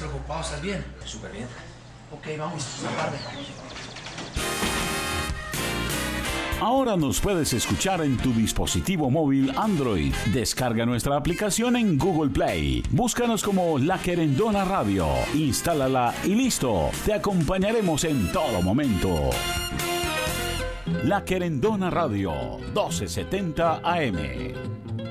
preocupado, ¿estás bien? Súper bien. Ok, vamos, tarde. Ahora nos puedes escuchar en tu dispositivo móvil Android. Descarga nuestra aplicación en Google Play. Búscanos como La Querendona Radio. Instálala y listo. Te acompañaremos en todo momento. La Querendona Radio, 1270 AM.